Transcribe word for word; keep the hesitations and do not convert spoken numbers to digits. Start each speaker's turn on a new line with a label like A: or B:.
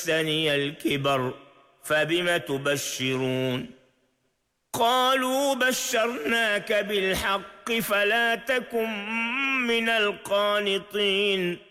A: مسني الكبر فبم تبشرون قالوا بشرناك بالحق فلا تكن من القانطين